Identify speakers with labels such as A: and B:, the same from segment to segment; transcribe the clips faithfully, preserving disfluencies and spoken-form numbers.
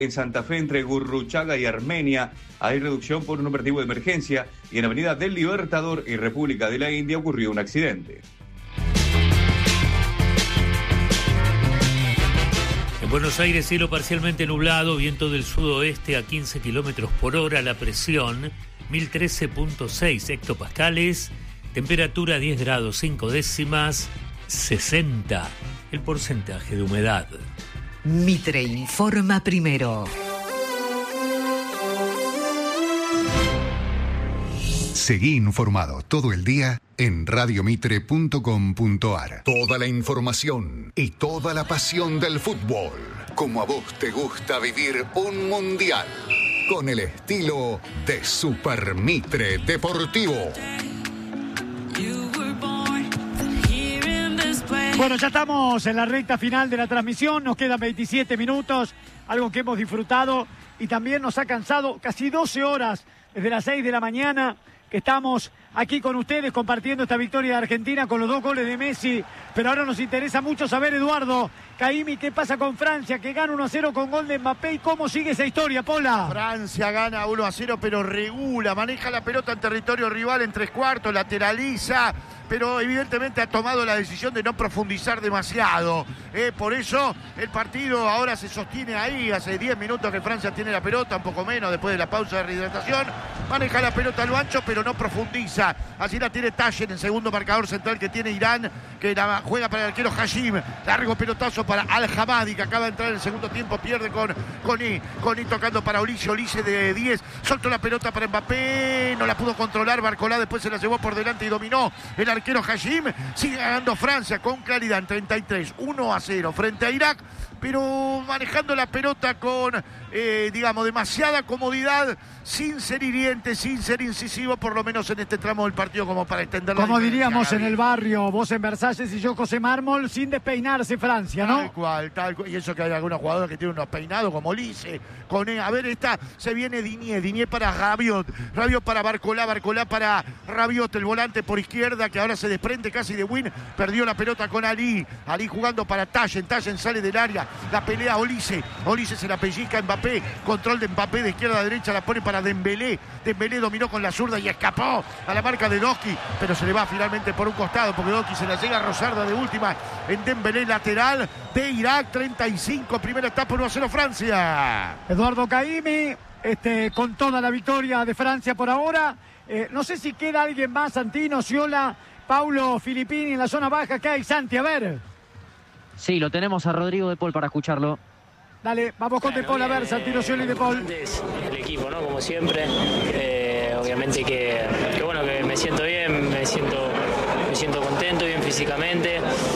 A: En Santa Fe, entre Gurruchaga y Armenia, hay reducción por un operativo de emergencia y en Avenida del Libertador y República de la India ocurrió un accidente.
B: En Buenos Aires, cielo parcialmente nublado, viento del sudoeste a quince kilómetros por hora, la presión mil trece punto seis hectopascales, temperatura diez grados cinco décimas, sesenta el porcentaje de humedad.
C: Mitre informa primero.
D: Seguí informado todo el día en radio mitre punto com punto ar. Toda la información y toda la pasión del fútbol. Como a vos te gusta vivir un mundial. Con el estilo de Super Mitre Deportivo.
E: Bueno, ya estamos en la recta final de la transmisión. Nos quedan veintisiete minutos. Algo que hemos disfrutado y también nos ha cansado casi doce horas desde las seis de la mañana. Que estamos aquí con ustedes compartiendo esta victoria de Argentina con los dos goles de Messi. Pero ahora nos interesa mucho saber, Eduardo Caimi, qué pasa con Francia, que gana uno a cero con gol de Mbappé y cómo sigue esa historia, Pola.
F: Francia gana uno a cero, pero regula, maneja la pelota en territorio rival en tres cuartos, lateraliza, pero evidentemente ha tomado la decisión de no profundizar demasiado. Eh, por eso el partido ahora se sostiene ahí. Hace diez minutos que Francia tiene la pelota, un poco menos después de la pausa de rehidratación. Maneja la pelota a lo ancho, pero no profundiza. Así la tiene Tayen, el segundo marcador central que tiene Irán, que la juega para el arquero Hashim. Largo pelotazo para Al-Hamadi, que acaba de entrar en el segundo tiempo. Pierde con Coni. Coni tocando para Ulises. Ulises de diez. Soltó la pelota para Mbappé. No la pudo controlar. Barcolá después se la llevó por delante y dominó el arquero Hashim. Sigue ganando Francia con claridad en treinta y tres. uno a cero frente a Irak. Pero manejando la pelota con, eh, digamos, demasiada comodidad, sin ser hiriente, sin ser incisivo, por lo menos en este tramo del partido, como para extender la
E: Como diríamos
F: Gaby.
E: en el barrio, vos en Versalles y yo José Mármol, sin despeinarse Francia, ¿no?
F: Tal cual, tal cual. Y eso que hay algunos jugadores que tienen unos peinados como Lice. Con, a ver, esta se viene Diñé, Diñé para Rabiot, Rabiot para Barcolá, Barcolá para Rabiot, el volante por izquierda, que ahora se desprende casi de Win, perdió la pelota con Ali, Ali jugando para Tayen, Tayen sale del área, la pelea Olise, Olise se la pellizca a Mbappé, control de Mbappé de izquierda a derecha, la pone para Dembélé, Dembélé dominó con la zurda y escapó a la marca de Doski, pero se le va finalmente por un costado, porque Doski se la llega a Rosarda de última en Dembélé, lateral de Irak, treinta y cinco, primera etapa, uno a cero Francia.
E: Eduardo Caimi, este, con toda la victoria de Francia por ahora. Eh, no sé si queda alguien más, Santino, Ciola, Paulo Filippini en la zona baja. ¿Qué hay, Santi? A ver.
G: Sí, lo tenemos a Rodrigo de Paul para escucharlo.
E: Dale, vamos con De Paul, a ver, Santino, Ciola y De Paul.
H: El equipo, ¿no? Como siempre. Eh, obviamente que, que bueno, que me siento bien, me siento, me siento contento, bien físicamente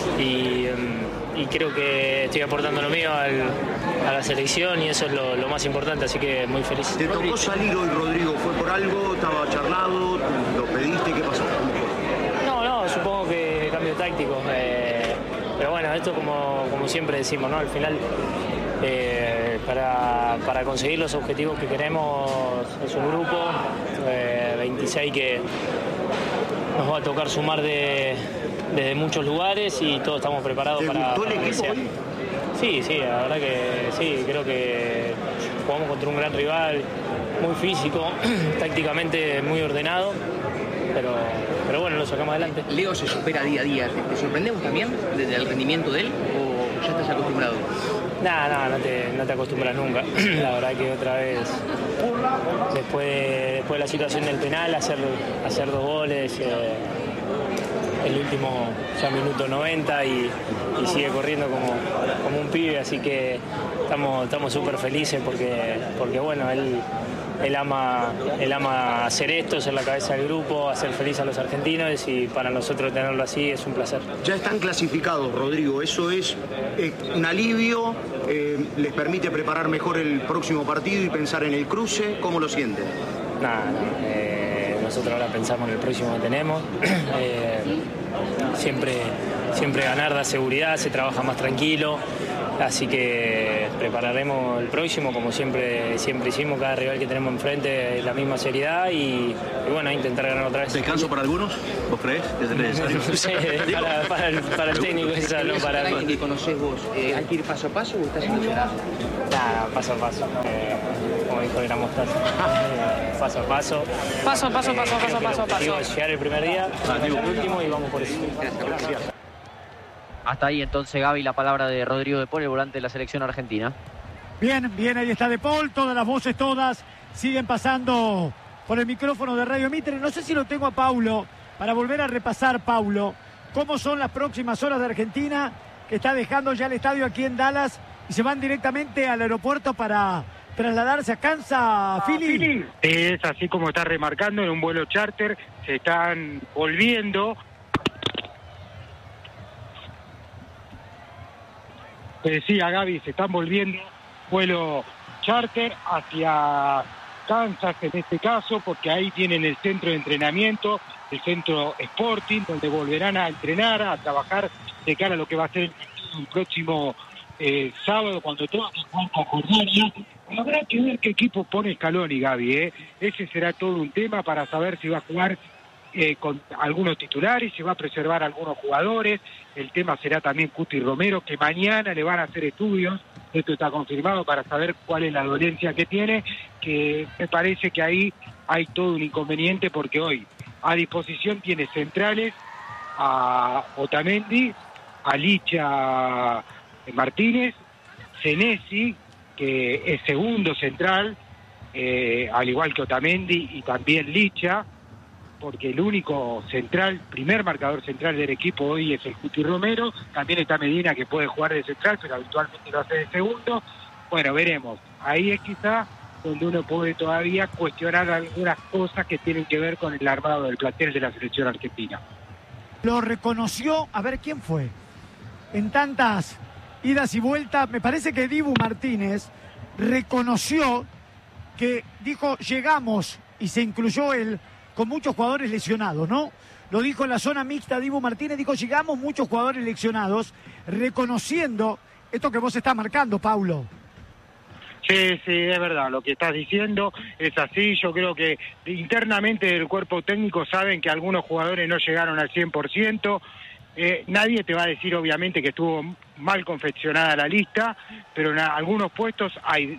H: y, y creo que estoy aportando lo mío al, a la selección y eso es lo, lo más importante, así que muy feliz.
I: ¿Te tocó salir hoy, Rodrigo? ¿Fue por algo? ¿Estaba charlado? ¿Lo pediste? ¿Qué pasó?
H: No, no, supongo que cambio táctico. Eh, pero bueno, esto como, como siempre decimos, ¿no? Al final, eh, para, para conseguir los objetivos que queremos es un grupo, eh, veintiséis que nos va a tocar sumar de, desde muchos lugares y todos estamos preparados para, para que sea. Sí, sí, la verdad que sí, creo que jugamos contra un gran rival, muy físico, tácticamente muy ordenado, pero, pero bueno, lo sacamos adelante.
J: Leo se supera día a día, ¿te sorprendemos también desde el rendimiento de él o ya estás acostumbrado?
H: Nada, nada, no te, no te acostumbras nunca. La verdad que otra vez, después de, después de la situación del penal, hacer, hacer dos goles, eh, el último ya minuto noventa y, y sigue corriendo como, como un pibe, así que estamos estamos súper felices porque, porque bueno, él, él, ama, él ama hacer esto, ser la cabeza del grupo, hacer feliz a los argentinos y para nosotros tenerlo así es un placer.
I: Ya están clasificados, Rodrigo, eso es eh, un alivio, eh, les permite preparar mejor el próximo partido y pensar en el cruce, ¿cómo lo sienten?
H: Nada, no, eh, nosotros ahora pensamos en el próximo que tenemos. Eh, siempre, siempre ganar da seguridad, se trabaja más tranquilo, así que prepararemos el próximo como siempre, siempre hicimos, cada rival que tenemos enfrente la misma seriedad y, y bueno, intentar ganar otra vez.
I: ¿Descanso para algunos? ¿Vos crees que es necesario?
H: Sí, para, para, el, para el técnico, esa, no para mí.
J: ¿Que conocés vos? Eh, ¿Hay que ir paso a paso o estás emocionado?
H: nada, paso a paso. Eh, como dijo el gran Mostaza. Eh, paso a paso.
K: Paso a paso,
H: Eh,
K: paso a
H: creo
K: paso,
H: que el
K: paso a
H: objetivo
K: paso.
H: es llegar el primer día, el último y vamos por eso. Gracias.
G: Hasta ahí entonces, Gaby, la palabra de Rodrigo de Paul, el volante de la selección argentina.
E: Bien, bien, ahí está De Paul, todas las voces, todas siguen pasando por el micrófono de Radio Mitre. No sé si lo tengo a Paulo, para volver a repasar, Paulo, cómo son las próximas horas de Argentina, que está dejando ya el estadio aquí en Dallas y se van directamente al aeropuerto para trasladarse a Kansas, Philly.
L: Es así como está remarcando, en un vuelo charter, se están volviendo. Te decía, Gaby, se están volviendo vuelo charter hacia Kansas en este caso, porque ahí tienen el centro de entrenamiento, el centro Sporting, donde volverán a entrenar, a trabajar de cara a lo que va a ser el próximo eh, sábado, cuando todos juegan con Jordania. Habrá que ver qué equipo pone Scaloni, Gaby, ¿eh? Ese será todo un tema para saber si va a jugar eh, con algunos titulares, si va a preservar a algunos jugadores. El tema será también Cuti Romero, que mañana le van a hacer estudios. Esto está confirmado para saber cuál es la dolencia que tiene, que me parece que ahí hay todo un inconveniente, porque hoy a disposición tiene centrales a Otamendi, a Licha Martínez, Senesi, que es segundo central, eh, al igual que Otamendi y también Licha, porque el único central, primer marcador central del equipo hoy es el Cuti Romero. También está Medina, que puede jugar de central, pero habitualmente lo hace de segundo. Bueno, veremos. Ahí es quizá donde uno puede todavía cuestionar algunas cosas que tienen que ver con el armado del plantel de la selección argentina.
E: Lo reconoció, a ver quién fue, en tantas idas y vueltas, me parece que Dibu Martínez reconoció que dijo llegamos, y se incluyó él, con muchos jugadores lesionados, ¿no? Lo dijo en la zona mixta Dibu Martínez, dijo llegamos muchos jugadores lesionados, reconociendo esto que vos estás marcando, Paulo.
L: Sí, sí, es verdad, lo que estás diciendo es así. Yo creo que internamente del cuerpo técnico saben que algunos jugadores no llegaron al cien por ciento. Eh, nadie te va a decir obviamente que estuvo mal confeccionada la lista, pero en algunos puestos hay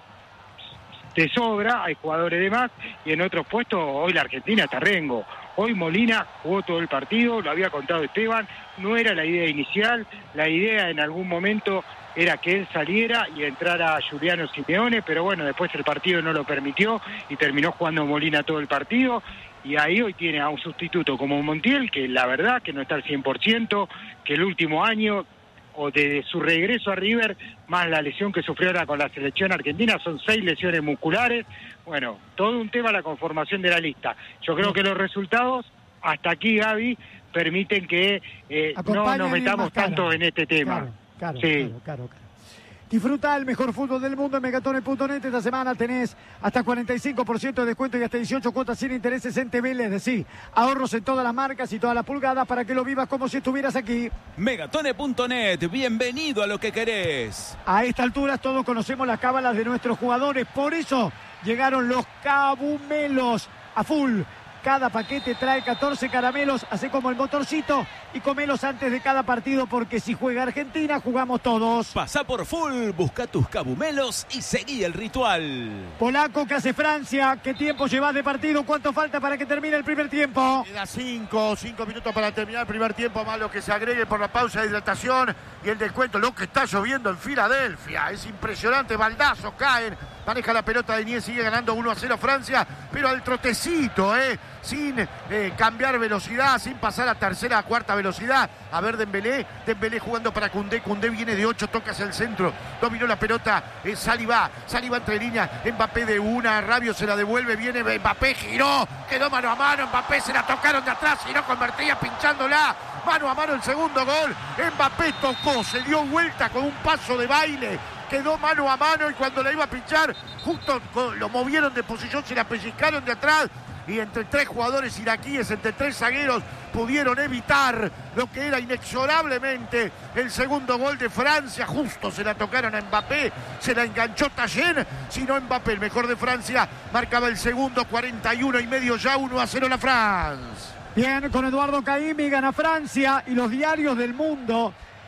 L: de sobra, hay jugadores de más, y en otros puestos hoy la Argentina está rengo. Hoy Molina jugó todo el partido, lo había contado Esteban, no era la idea inicial, la idea en algún momento era que él saliera y entrara Juliano Simeone, pero bueno, después el partido no lo permitió y terminó jugando Molina todo el partido, y ahí hoy tiene a un sustituto como Montiel, que la verdad que no está al cien por ciento, que el último año, o desde su regreso a River, más la lesión que sufrió ahora con la selección argentina, son seis lesiones musculares. Bueno, todo un tema la conformación de la lista. Yo creo que los resultados, hasta aquí, Gaby, permiten que eh, no nos metamos tanto en este tema.
E: Claro, claro,
L: sí.
E: claro, claro, claro. Disfruta el mejor fútbol del mundo en Megatone punto net. Esta semana tenés hasta cuarenta y cinco por ciento de descuento y hasta dieciocho cuotas sin intereses en T V L, es decir, ahorros en todas las marcas y todas las pulgadas para que lo vivas como si estuvieras aquí.
M: Megatone punto net, bienvenido a lo que querés.
E: A esta altura todos conocemos las cábalas de nuestros jugadores, por eso llegaron los cabumelos a full. Cada paquete trae catorce caramelos, hace como el motorcito y comelos antes de cada partido, porque si juega Argentina, jugamos todos.
M: Pasá por full, busca tus cabumelos y seguí el ritual.
E: Polaco, que hace Francia, ¿qué tiempo llevas de partido? ¿Cuánto falta para que termine el primer tiempo?
F: Queda cinco, cinco minutos para terminar el primer tiempo, más lo que se agregue por la pausa de hidratación y el descuento. Lo que está lloviendo en Filadelfia, es impresionante, baldazos caen, maneja la pelota de Nies, sigue ganando uno a cero Francia, pero al trotecito, eh, sin eh, cambiar velocidad, sin pasar a tercera, a cuarta velocidad. A ver Dembélé, Dembélé jugando para Koundé, Koundé viene de ocho, toca hacia el centro, dominó la pelota, eh, Saliba, Saliba entre líneas, Mbappé de una, Rabiot se la devuelve, viene Mbappé, giró, quedó mano a mano, Mbappé se la tocaron de atrás y no convertía pinchándola, mano a mano el segundo gol, Mbappé tocó, se dio vuelta con un paso de baile, quedó mano a mano y cuando la iba a pinchar, justo lo movieron de posición, se la pellizcaron de atrás y entre tres jugadores iraquíes, entre tres zagueros, pudieron evitar lo que era inexorablemente el segundo gol de Francia. Justo se la tocaron a Mbappé, se la enganchó Tayen, sino Mbappé, el mejor de Francia, marcaba el segundo, cuarenta y uno y medio ya, uno a cero la France.
E: Bien, con Eduardo Caimi gana Francia y los diarios del mundo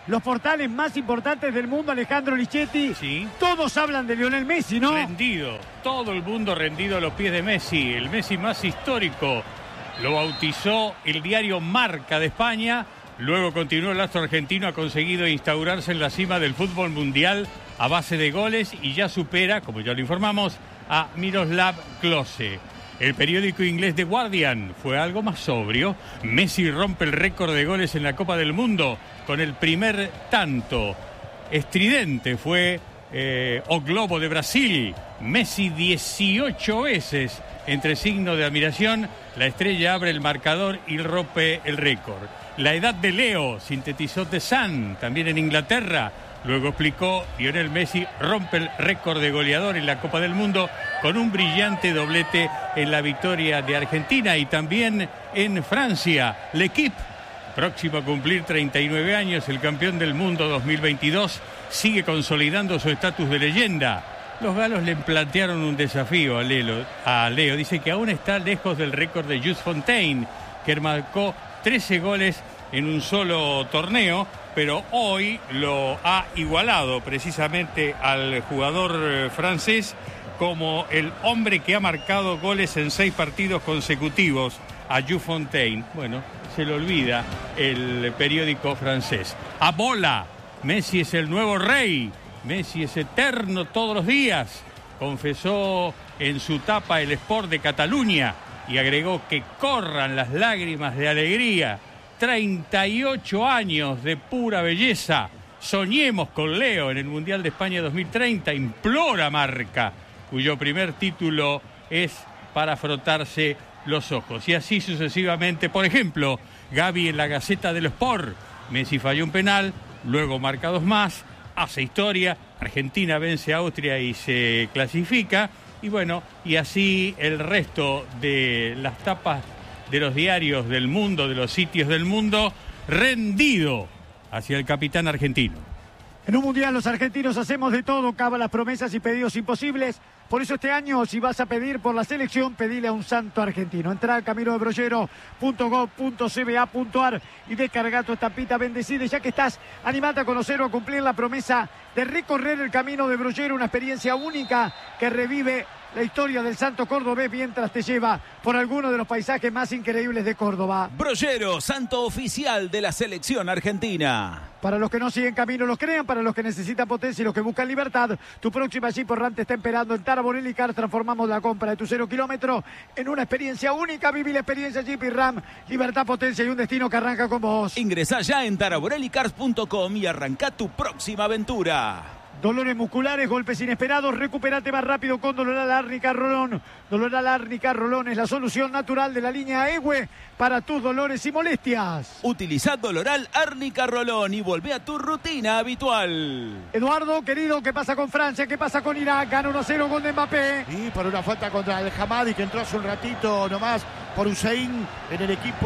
E: los portales más importantes del mundo, Alejandro Lichetti.
K: Sí.
E: Todos hablan de Lionel Messi, ¿no?
K: Rendido, todo el mundo rendido a los pies de Messi, el Messi más histórico. Lo bautizó el diario Marca de España. Luego continuó el astro argentino, ha conseguido instaurarse en la cima del fútbol mundial a base de goles y ya supera, como ya lo informamos, a Miroslav Klose. El periódico inglés The Guardian fue algo más sobrio. Messi rompe el récord de goles en la Copa del Mundo con el primer tanto. Estridente fue eh, O Globo de Brasil. Messi dieciocho veces, entre signos de admiración. La estrella abre el marcador y rompe el récord. La edad de Leo, sintetizó The Sun, también en Inglaterra. Luego explicó, Lionel Messi rompe el récord de goleador en la Copa del Mundo con un brillante doblete en la victoria de Argentina y también en Francia. L'Équipe, próximo a cumplir treinta y nueve años, el campeón del mundo dos mil veintidós, sigue consolidando su estatus de leyenda. Los galos le plantearon un desafío a Leo, a Leo. Dice que aún está lejos del récord de Just Fontaine, que marcó trece goles en un solo torneo, pero hoy lo ha igualado precisamente al jugador francés como el hombre que ha marcado goles en seis partidos consecutivos, a Just Fontaine. Bueno, se le olvida el periódico francés. A bola, Messi es el nuevo rey, Messi es eterno todos los días, confesó en su tapa el Sport de Cataluña y agregó que corran las lágrimas de alegría. treinta y ocho años de pura belleza. Soñemos con Leo en el Mundial de España dos mil treinta, implora Marca, cuyo primer título es para frotarse los ojos. Y así sucesivamente. Por ejemplo, Gaby en la Gaceta del Sport. Messi falló un penal, luego marca dos más, hace historia, Argentina vence a Austria y se clasifica. Y bueno, y así el resto de las tapas de los diarios del mundo, de los sitios del mundo, rendido hacia el capitán argentino.
E: En un mundial los argentinos hacemos de todo, cábalas, promesas y pedidos imposibles. Por eso este año, si vas a pedir por la selección, pedile a un santo argentino. Entrá a camino de brollero punto gov punto c b a punto a r y descarga tu estampita bendecida. Ya que estás, animate a conocer o a cumplir la promesa de recorrer el camino de Brollero, una experiencia única que revive la historia del santo cordobés mientras te lleva por alguno de los paisajes más increíbles de Córdoba.
M: Brollero, santo oficial de la selección argentina.
E: Para los que no siguen camino, los crean. Para los que necesitan potencia y los que buscan libertad, tu próxima Jeep Errante está esperando en Taraborelli Cars. Transformamos la compra de tu cero kilómetro en una experiencia única. Viví la experiencia Jeep y Ram. Libertad, potencia y un destino que arranca con vos.
M: Ingresá ya en taraborelli cars punto com y arranca tu próxima aventura.
E: Dolores musculares, golpes inesperados, recupérate más rápido con Doloral Árnica Rolón. Doloral Árnica Rolón es la solución natural de la línea EWE para tus dolores y molestias.
M: Utiliza Doloral Árnica Rolón y volvé a tu rutina habitual.
E: Eduardo, querido, ¿qué pasa con Francia? ¿Qué pasa con Irak? Gana uno a cero con Mbappé.
F: Y por una falta contra el Hamadi que entró hace un ratito nomás por Hussein en el equipo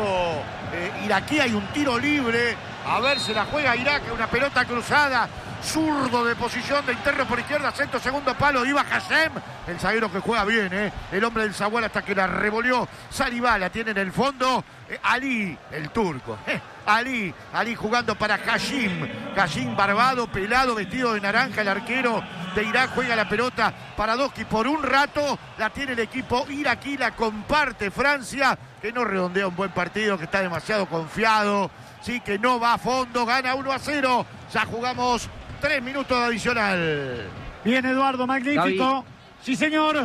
F: eh, iraquí. Hay un tiro libre. A ver, se la juega Irak, una pelota cruzada. Zurdo de posición de interno por izquierda, centro, segundo palo, iba Hassem, el zaguero que juega bien, ¿eh? El hombre del Zagual hasta que la revolvió. Saribá la tiene en el fondo. Eh, Ali, el turco. Eh, Ali, Ali jugando para Hashim. Hashim barbado, pelado, vestido de naranja. El arquero de Irak juega la pelota para Doski. Por un rato la tiene el equipo iraquí, la comparte Francia, que no redondea un buen partido, que está demasiado confiado. Sí, que no va a fondo, gana uno a cero. Ya jugamos tres minutos de adicional.
E: Bien, Eduardo, magnífico. Gaby. Sí, señor.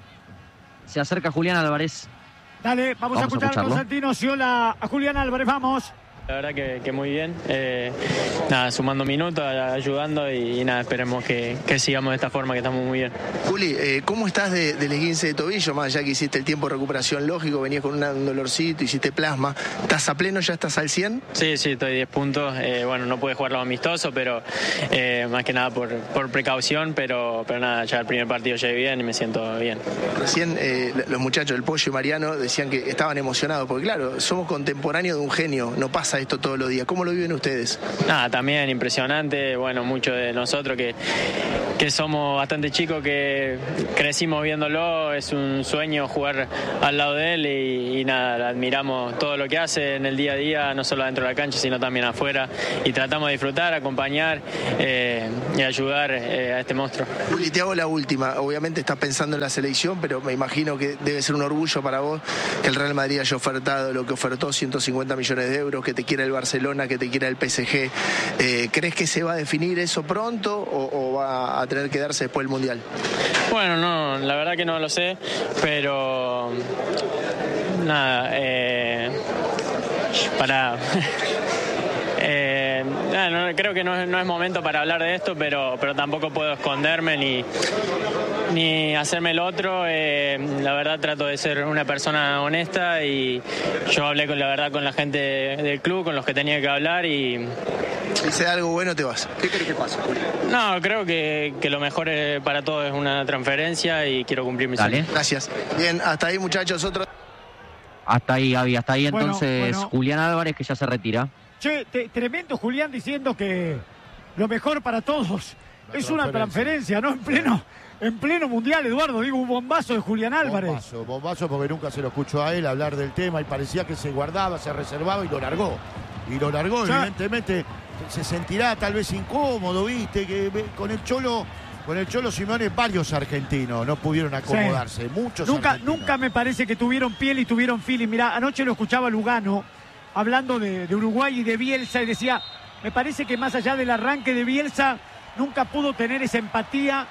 G: Se acerca Julián Álvarez.
E: Dale, vamos, vamos a escuchar a Constantino Ciola, a Julián Álvarez, vamos.
N: La verdad que, que muy bien, eh, nada, sumando minutos, ayudando y, y nada, esperemos que, que sigamos de esta forma, que estamos muy bien.
O: Juli, eh, ¿cómo estás de, del esguince de tobillo? Más allá que hiciste el tiempo de recuperación lógico, venías con una, un dolorcito, hiciste plasma, ¿estás a pleno, ya estás al cien?
N: Sí, sí, estoy diez puntos, eh, bueno, no pude jugarlo amistoso, pero eh, más que nada por, por precaución, pero, pero nada, ya el primer partido llegué bien y me siento bien.
O: Recién eh, los muchachos, el Pollo y Mariano, decían que estaban emocionados, porque claro, somos contemporáneos de un genio, no pasa esto todos los días. ¿Cómo lo viven ustedes?
N: Nada, también impresionante, bueno, muchos de nosotros que, que somos bastante chicos, que crecimos viéndolo, es un sueño jugar al lado de él y, y nada, admiramos todo lo que hace en el día a día, no solo dentro de la cancha, sino también afuera, y tratamos de disfrutar, acompañar eh, y ayudar eh, a este monstruo.
O: Juli, te hago la última. Obviamente estás pensando en la selección, pero me imagino que debe ser un orgullo para vos que el Real Madrid haya ofertado lo que ofertó, ciento cincuenta millones de euros, que te quiera el Barcelona, que te quiera el P S G. Eh, ¿Crees que se va a definir eso pronto o, o va a tener que darse después del Mundial?
N: Bueno, no, la verdad que no lo sé, pero nada, eh, para... eh, nada, no, creo que no, no es momento para hablar de esto, pero, pero tampoco puedo esconderme ni, ni hacerme el otro. Eh, la verdad trato de ser una persona honesta y yo hablé con la verdad con la gente del club, con los que tenía que hablar y...
O: Si se da algo bueno, te vas. ¿Qué crees que pasa, Julio?
N: No, creo que, que lo mejor para todos es una transferencia y quiero cumplir mi sueño.
O: Gracias. Bien, hasta ahí, muchachos. Otro...
G: Hasta ahí, Gaby, hasta ahí
E: Bueno,
G: entonces
E: bueno.
G: Julián Álvarez, que ya se retira.
E: Che, te- tremendo Julián diciendo que lo mejor para todos es una transferencia, ¿no? En pleno, en pleno mundial, Eduardo, digo, un bombazo de Julián Álvarez.
F: Bombazo, bombazo porque nunca se lo escuchó a él hablar del tema y parecía que se guardaba, se reservaba y lo largó. Y lo largó,
E: Ya.
F: evidentemente se sentirá tal vez incómodo, viste, que ve- con el Cholo, con el Cholo Simeone varios argentinos no pudieron acomodarse,
E: Sí.
F: muchos
E: Nunca,
F: argentinos.
E: nunca me parece que tuvieron piel y tuvieron feeling. Mirá, anoche lo escuchaba Lugano hablando de, de Uruguay y de Bielsa y decía, me parece que más allá del arranque de Bielsa, nunca pudo tener esa empatía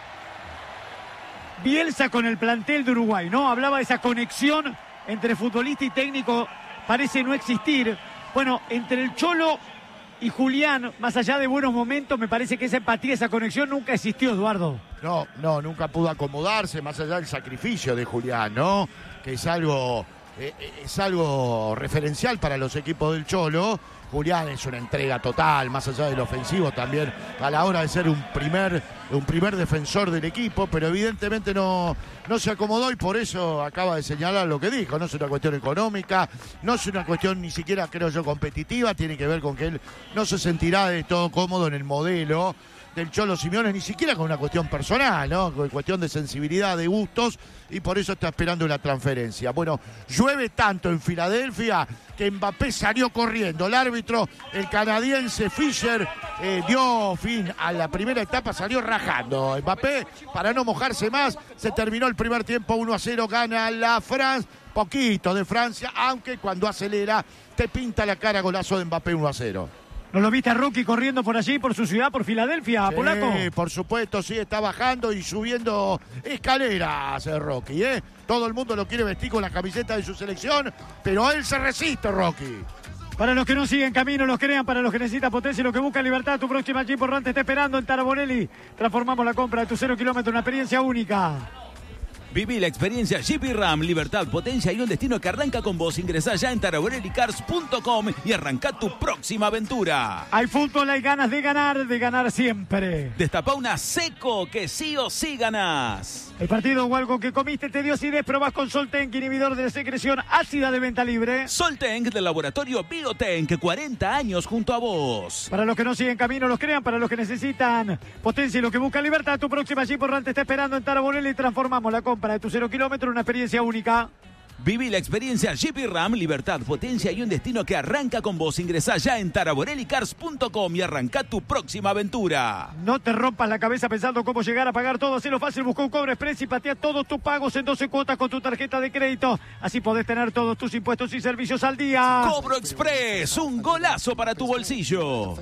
E: Bielsa con el plantel de Uruguay, ¿no? Hablaba de esa conexión entre futbolista y técnico, parece no existir. Bueno, entre el Cholo y Julián, más allá de buenos momentos, me parece que esa empatía, esa conexión nunca existió, Eduardo.
F: No, no, nunca pudo acomodarse, más allá del sacrificio de Julián, ¿no? Que es algo, eh, es algo referencial para los equipos del Cholo. Julián es una entrega total, más allá del ofensivo también, a la hora de ser un primer, un primer defensor del equipo, pero evidentemente no, no se acomodó y por eso acaba de señalar lo que dijo. No es una cuestión económica, no es una cuestión ni siquiera, creo yo, competitiva, tiene que ver con que él no se sentirá de todo cómodo en el modelo del Cholo Simeone, ni siquiera con una cuestión personal, ¿no? Con cuestión de sensibilidad, de gustos, y por eso está esperando una transferencia. Bueno, llueve tanto en Filadelfia que Mbappé salió corriendo. El árbitro, el canadiense Fischer, eh, dio fin a la primera etapa, salió rajando. Mbappé, para no mojarse más, se terminó el primer tiempo, uno a cero, gana la France. Poquito de Francia, aunque cuando acelera te pinta la cara golazo de Mbappé uno a cero.
E: ¿No lo viste a Rocky corriendo por allí, por su ciudad, por Filadelfia,
F: Sí,
E: polaco?
F: por supuesto, sí, está bajando y subiendo escaleras, eh, Rocky, ¿eh? Todo el mundo lo quiere vestir con la camiseta de su selección, pero él se resiste, Rocky.
E: Para los que no siguen camino, los crean, para los que necesitan potencia y los que buscan libertad, tu próxima Jeep Borrante está esperando en Taraborelli. Transformamos la compra de tu cero kilómetro en una experiencia única.
M: Viví la experiencia Jeep y Ram, libertad, potencia y un destino que arranca con vos. Ingresá ya en taraborelli cars punto com y arranca tu próxima aventura.
E: Hay fútbol, hay ganas de ganar, de ganar siempre.
M: Destapa una Seco que sí o sí ganás.
E: El partido o algo que comiste te dio acidez, probás con Soltenk, inhibidor de secreción ácida de venta libre.
M: Soltenk del laboratorio Biotenk, cuarenta años junto a vos.
E: Para los que no siguen camino, los crean, para los que necesitan potencia y los que buscan libertad, tu próxima Jeep Borrante está esperando en Taraborelli y transformamos la compra de tu cero kilómetro en una experiencia única.
M: Viví la experiencia Jeep y Ram, libertad, potencia y un destino que arranca con vos. Ingresá ya en taraborelli cars punto com y arranca tu próxima aventura.
E: No te rompas la cabeza pensando cómo llegar a pagar todo. Hacelo fácil, busca un Cobro Express y patea todos tus pagos en doce cuotas con tu tarjeta de crédito. Así podés tener todos tus impuestos y servicios al día.
M: Cobro Express, un golazo para tu bolsillo.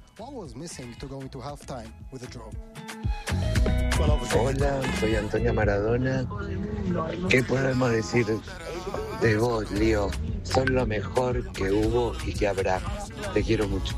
P: Hola, soy Antonio Maradona. ¿Qué podemos decir de vos, Lío? Son lo mejor que hubo y que habrá. Te quiero mucho.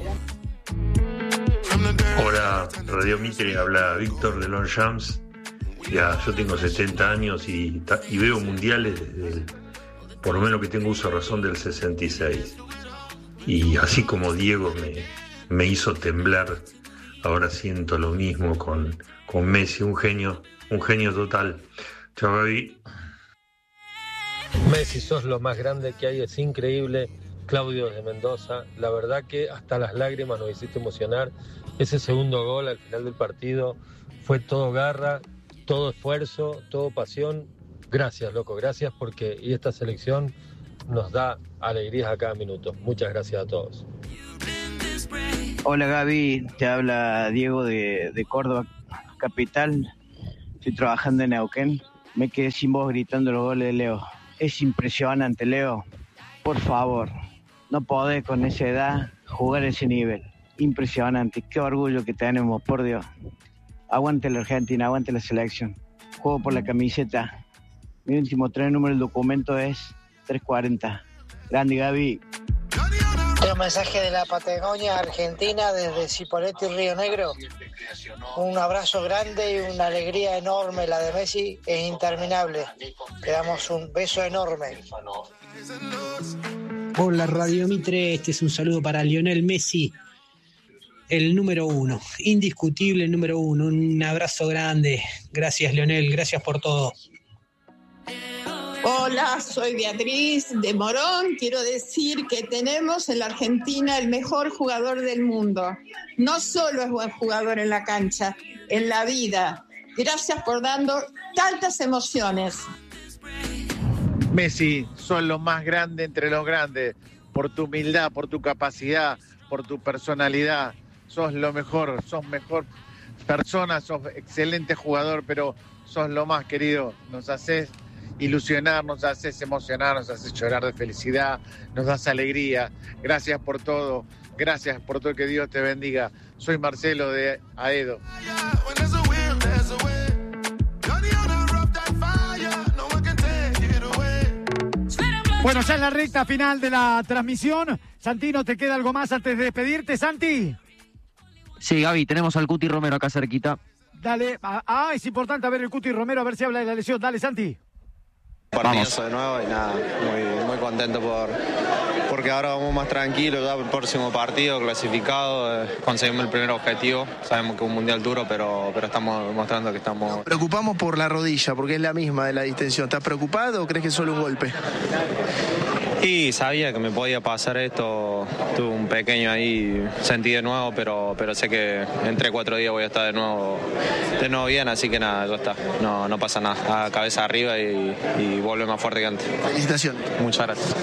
Q: Hola, Radio Mitre, habla Víctor de Longchamps. Ya, yo tengo setenta años y, ta- y veo mundiales desde, el- por lo menos que tengo uso de razón, del sesenta y seis. Y así como Diego me, me hizo temblar, ahora siento lo mismo con, con Messi, un genio, un genio total. Chao, Gaby.
R: Messi, sos lo más grande que hay, es increíble Claudio de Mendoza. La verdad que hasta las lágrimas nos hiciste emocionar. Ese segundo gol al final del partido fue todo garra, todo esfuerzo, todo pasión. Gracias, loco, gracias porque y esta selección nos da alegrías a cada minuto. Muchas gracias a todos.
S: Hola Gaby, te habla Diego de, de Córdoba capital. Estoy trabajando en Neuquén. Me quedé sin voz gritando los goles de Leo. Es impresionante, Leo. Por favor, no podés con esa edad jugar a ese nivel. Impresionante, qué orgullo que tenemos, por Dios. Aguante la Argentina, aguante la selección. Juego por la camiseta. Mi último tren número del documento es trescientos cuarenta. Grande Gaby.
T: Un mensaje de la Patagonia Argentina desde Cipolletti, Río Negro. Un abrazo grande y una alegría enorme. La de Messi es interminable. Le damos un beso enorme.
U: Hola Radio Mitre, este es un saludo para Lionel Messi, el número uno, indiscutible el número uno. Un abrazo grande. Gracias Lionel, gracias por todo.
V: Hola, soy Beatriz de Morón. Quiero decir que tenemos en la Argentina el mejor jugador del mundo. No solo es buen jugador en la cancha, en la vida. Gracias por dando tantas emociones.
F: Messi, sos lo más grande entre los grandes, por tu humildad, por tu capacidad, por tu personalidad. Sos lo mejor, sos mejor persona, sos excelente jugador, pero sos lo más, querido. Nos haces ilusionar, nos haces emocionar, nos haces llorar de felicidad, nos das alegría. Gracias por todo, gracias por todo, que Dios te bendiga. Soy Marcelo de Aedo.
E: Bueno, ya en la recta final de la transmisión. Santino, ¿te queda algo más antes de despedirte, Santi?
G: Sí, Gaby, tenemos al Cuti Romero acá cerquita.
E: Dale, ah, es importante ver el Cuti Romero, a ver si habla de la lesión. Dale, Santi.
W: Partidazo de nuevo y nada, muy, muy contento por porque ahora vamos más tranquilos, ya el próximo partido clasificado, eh, conseguimos el primer objetivo, sabemos que es un mundial duro, pero, pero estamos demostrando que estamos...
O: Nos preocupamos por la rodilla, porque es la misma de la distensión. ¿Estás preocupado o crees que es solo un golpe?
W: Y sabía que me podía pasar esto, tuve un pequeño ahí, sentí de nuevo, pero, pero sé que en tres, cuatro días voy a estar de nuevo, de nuevo bien, así que nada, ya está, no, no pasa nada, a cabeza arriba y, y vuelve más fuerte que antes.
O: Felicitaciones.
W: Muchas gracias.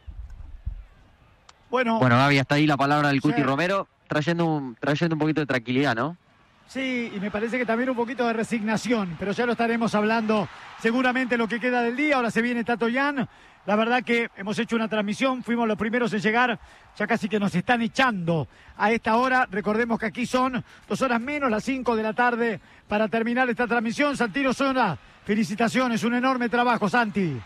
E: Bueno,
G: bueno, Gaby, hasta ahí la palabra del Cuti
E: sí.
G: Romero, trayendo un, trayendo un poquito de tranquilidad, ¿no?
E: Sí, y me parece que también un poquito de resignación, pero ya lo estaremos hablando seguramente lo que queda del día. Ahora se viene Tato Yan. La verdad que hemos hecho una transmisión, fuimos los primeros en llegar, ya casi que nos están echando a esta hora. Recordemos que aquí son dos horas menos, las cinco de la tarde, para terminar esta transmisión. Santino Zona, felicitaciones, un enorme trabajo, Santi.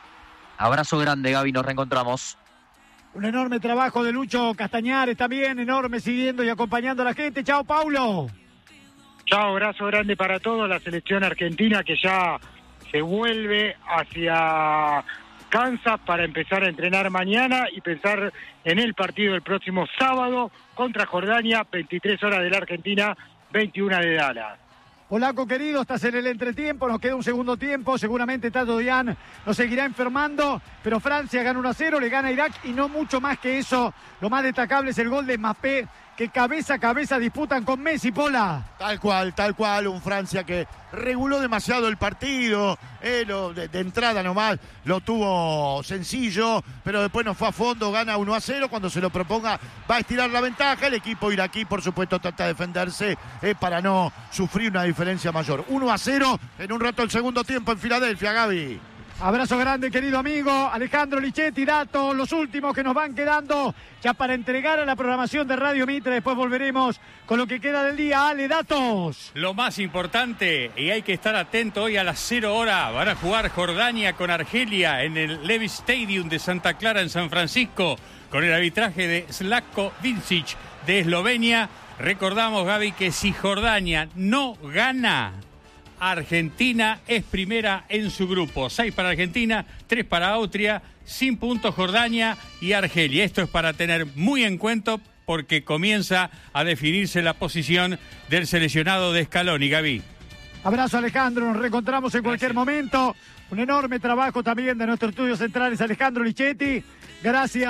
G: Abrazo grande, Gaby, nos reencontramos.
E: Un enorme trabajo de Lucho Castañares también, enorme, siguiendo y acompañando a la gente. Chao, Paulo.
L: Chao, abrazo grande para todos. La selección argentina que ya se vuelve hacia Kansas para empezar a entrenar mañana y pensar en el partido del próximo sábado contra Jordania, veintitrés horas de la Argentina, veintiuna de Dallas.
E: Polaco querido, estás en el entretiempo, nos queda un segundo tiempo, seguramente Tato Dian nos seguirá enfermando, pero Francia gana uno a cero, le gana a Irak y no mucho más que eso. Lo más destacable es el gol de Mbappé, que cabeza a cabeza disputan con Messi, Pola.
F: Tal cual, tal cual, un Francia que reguló demasiado el partido, eh, lo, de, de entrada nomás lo tuvo sencillo, pero después no fue a fondo, gana uno a cero, cuando se lo proponga va a estirar la ventaja, el equipo iraquí por supuesto trata de defenderse eh, para no sufrir una diferencia mayor. uno a cero, en un rato el segundo tiempo en Filadelfia, Gaby.
E: Abrazo grande, querido amigo Alejandro Lichetti, datos, los últimos que nos van quedando ya para entregar a la programación de Radio Mitre. Después volveremos con lo que queda del día. Ale, datos.
K: Lo más importante, y hay que estar atento hoy a las cero horas, van a jugar Jordania con Argelia en el Levi Stadium de Santa Clara en San Francisco, con el arbitraje de Slavko Vincic de Eslovenia. Recordamos, Gaby, que si Jordania no gana, Argentina es primera en su grupo. Seis para Argentina, tres para Austria, sin puntos Jordania y Argelia. Esto es para tener muy en cuenta porque comienza a definirse la posición del seleccionado de Scaloni, Gaby.
E: Abrazo, Alejandro, nos reencontramos en cualquier Gracias. momento. Un enorme trabajo también de nuestros estudios centrales, Alejandro Lichetti. Gracias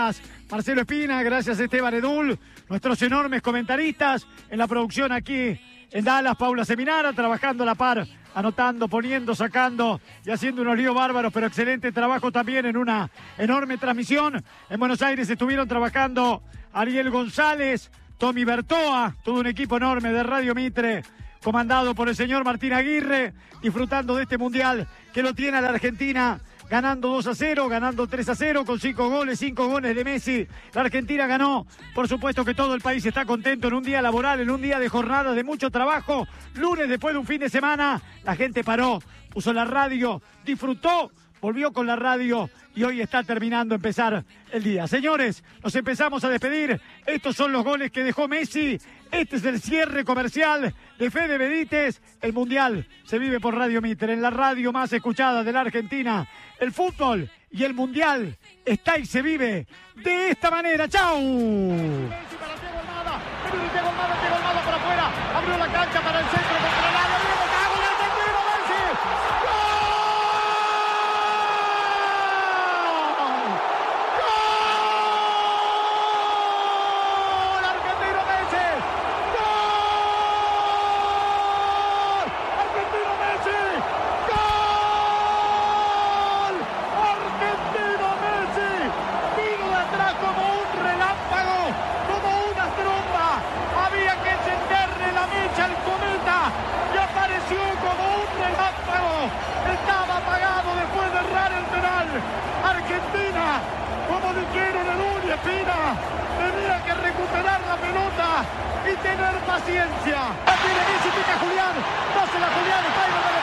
E: Marcelo Espina, gracias Esteban Edul, nuestros enormes comentaristas en la producción aquí en Dallas, Paula Seminara, trabajando a la par, anotando, poniendo, sacando y haciendo unos líos bárbaros, pero excelente trabajo también en una enorme transmisión. En Buenos Aires estuvieron trabajando Ariel González, Tommy Bertoa, todo un equipo enorme de Radio Mitre, comandado por el señor Martín Aguirre, disfrutando de este mundial que lo tiene a la Argentina ganando dos a cero, ganando tres a cero, con cinco goles, cinco goles de Messi. La Argentina ganó. Por supuesto que todo el país está contento en un día laboral, en un día de jornada de mucho trabajo. Lunes, después de un fin de semana, la gente paró, puso la radio, disfrutó, volvió con la radio y hoy está terminando empezar el día. Señores, nos empezamos a despedir. Estos son los goles que dejó Messi. Este es el cierre comercial de Fede Benítez. El Mundial se vive por Radio Mitre, en la radio más escuchada de la Argentina. El fútbol y el Mundial está y se vive de esta manera. ¡Chau! Messi para Thiago Almada. Thiago Almada, Thiago Almada para afuera. Abrió la cancha para el centro contra el área. ¡Diego Cago, el argentino Messi! ¡Gol! Estaba apagado después de errar el penal. Argentina, como dijeron Edul y Espina, tenía que recuperar la pelota y tener paciencia. La tiene Messi, pica Julián, dásela Julián, está ahí.